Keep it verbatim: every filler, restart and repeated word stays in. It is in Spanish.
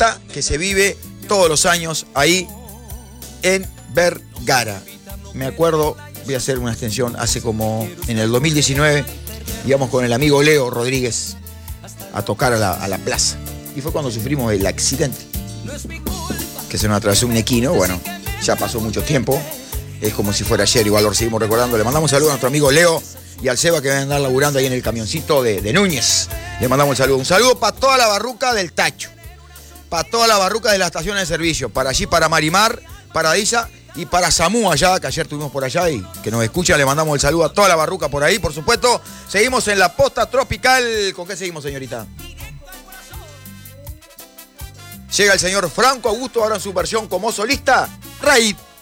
fiesta que se vive todos los años ahí en Vergara. Me acuerdo, voy a hacer una extensión, hace como en el dos mil diecinueve íbamos con el amigo Leo Rodríguez a tocar a la, a la plaza. Y fue cuando sufrimos el accidente, que se nos atravesó un equino. Bueno, ya pasó mucho tiempo, es como si fuera ayer, igual lo seguimos recordando. Le mandamos un saludo a nuestro amigo Leo y al Seba, que van a andar laburando ahí en el camioncito de, de Núñez. Le mandamos un saludo. Un saludo para toda la barruca del Tacho, para toda la barruca de la estación de servicio, para allí, para Marimar, para Disa y para Samú allá, que ayer estuvimos por allá y que nos escucha. Le mandamos el saludo a toda la barruca por ahí, por supuesto. Seguimos en la posta tropical. ¿Con qué seguimos, señorita? Llega el señor Franco Augusto, ahora en su versión como solista, Raid.